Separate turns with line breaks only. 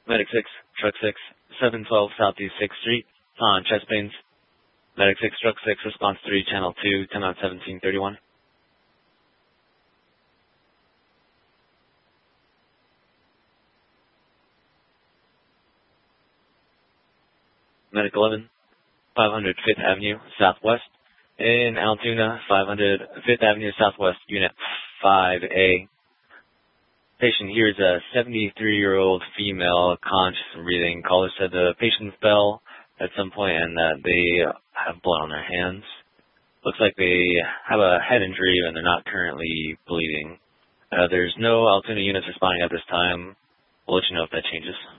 Medic 6, Truck 6, 712 Southeast 6th Street, on chest pains. Medic 6, Truck 6, Response 3, Channel 2, 10 on 1731. Medic 11, 500 5th Avenue, Southwest, in Altoona, 500 5th Avenue, Southwest, Unit 5A. Patient here is a 73-year-old female, conscious and breathing. Caller said the patient fell at some point and that they have blood on their hands. Looks like they have a head injury and they're not currently bleeding. There's no Altoona units responding at this time. We'll let you know if that changes.